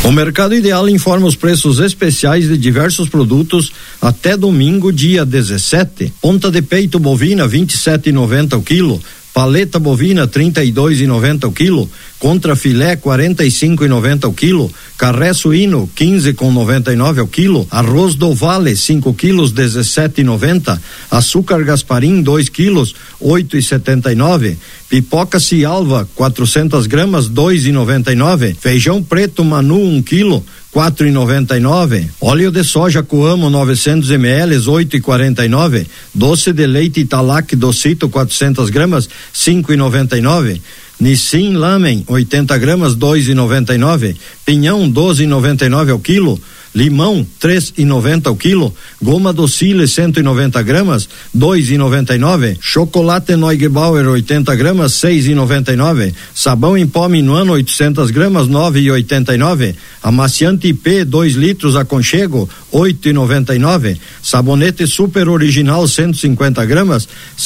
O Mercado Ideal informa os preços especiais de diversos produtos até domingo, dia 17. Ponta de peito bovina 27,90 o quilo. Paleta bovina 32,90 o quilo, contra filé 45,90 o quilo, carré suíno 15,99 o quilo, arroz do Vale 5 quilos 17,90, açúcar Gasparim 2 quilos 8,79, pipoca Cialva 400 gramas 2,99, feijão preto Manu 1 quilo 4,99, óleo de soja Coamo 900 ml 8,49, doce de leite Italac Docito 400 gramas 5,99, Nissin Lamen 80 gramas 2,99, pinhão 12,99 ao quilo, limão 3,90 ao quilo, goma docile 190 gramas 2,99, chocolate Neugebauer 80 gramas 6,99, sabão em pó Minuano 800 gramas 9,89, amaciante IP 2 litros Aconchego 8,99, sabonete super original 150 gramas